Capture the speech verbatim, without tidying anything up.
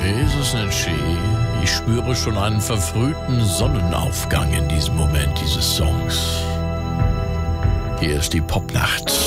ist es nicht schön? Ich spüre schon einen verfrühten Sonnenaufgang in diesem Moment dieses Songs. Hier ist die Popnacht.